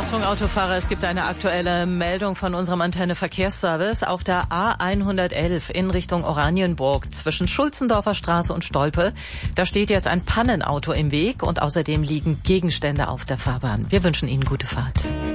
Achtung Autofahrer, es gibt eine aktuelle Meldung von unserem Antenne Verkehrsservice. Auf der A111 in Richtung Oranienburg zwischen Schulzendorfer Straße und Stolpe. Da steht jetzt ein Pannenauto im Weg und außerdem liegen Gegenstände auf der Fahrbahn. Wir wünschen Ihnen gute Fahrt.